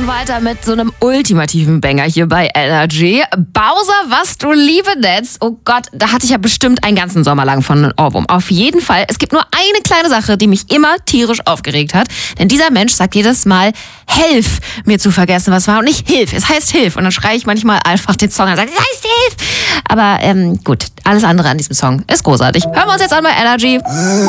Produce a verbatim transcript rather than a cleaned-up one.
weiter mit so einem ultimativen Banger hier bei Energy. Bowser, was du liebe Netz. Oh Gott, da hatte ich ja bestimmt einen ganzen Sommer lang von einem Ohrwurm. Auf jeden Fall. Es gibt nur eine kleine Sache, die mich immer tierisch aufgeregt hat. Denn dieser Mensch sagt jedes Mal, helf mir zu vergessen, was war. Und nicht hilf. Es heißt hilf. Und dann schreie ich manchmal einfach den Song an und sage, es heißt hilf. Aber ähm, gut, alles andere an diesem Song ist großartig. Hören wir uns jetzt an bei Energy.